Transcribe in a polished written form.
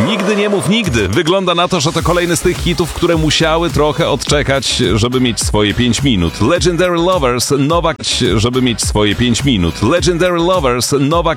Nigdy nie mów nigdy. Wygląda na to, że to kolejny z tych hitów, które musiały trochę odczekać, żeby mieć swoje 5 minut. Legendary Lovers, nowa... żeby mieć swoje 5 minut. Legendary Lovers, nowa...